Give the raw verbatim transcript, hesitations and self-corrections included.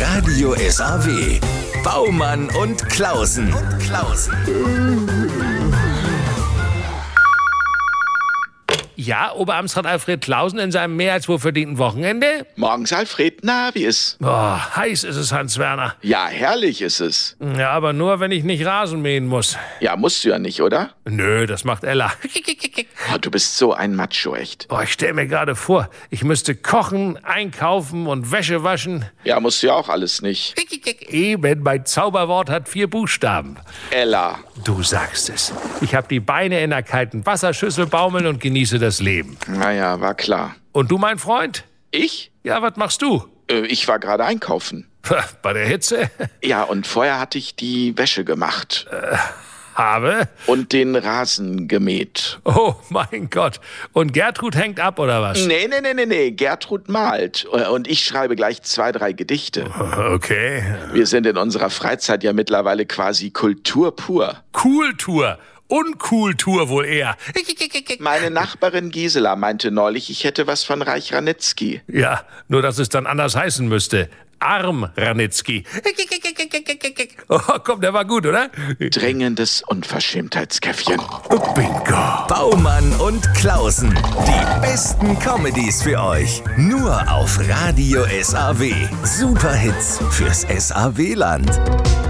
Radio S A W. Baumann und Klausen. Und Klausen. Ja, Oberamtsrat Alfred Klausen in seinem mehr als wohlverdienten Wochenende? Morgens, Alfred. Na, wie ist? Oh, heiß ist es, Hans-Werner. Ja, herrlich ist es. Ja, aber nur, wenn ich nicht Rasen mähen muss. Ja, musst du ja nicht, oder? Nö, das macht Ella. Oh, du bist so ein Macho, echt. Oh, ich stell mir gerade vor, ich müsste kochen, einkaufen und Wäsche waschen. Ja, musst du ja auch alles nicht. Eben, mein Zauberwort hat vier Buchstaben. Ella. Du sagst es. Ich habe die Beine in einer kalten Wasserschüssel baumeln und genieße das Leben. Naja, war klar. Und du, mein Freund? Ich? Ja, was machst du? Äh, ich war gerade einkaufen. Bei der Hitze? Ja, und vorher hatte ich die Wäsche gemacht. Äh, habe? Und den Rasen gemäht. Oh, mein Gott. Und Gertrud hängt ab, oder was? Nee, nee, nee, nee, nee. Gertrud malt. Und ich schreibe gleich zwei, drei Gedichte. Okay. Wir sind in unserer Freizeit ja mittlerweile quasi Kultur pur. Kultur. Unkultur wohl eher. Meine Nachbarin Gisela meinte neulich, ich hätte was von Reich Ranitzky. Ja, nur dass es dann anders heißen müsste. Arm Ranitzky. Oh, komm, der war gut, oder? Dringendes Unverschämtheitskäffchen. Bingo. Baumann und Klausen. Die besten Comedies für euch. Nur auf Radio S A W. Superhits fürs S A W-Land.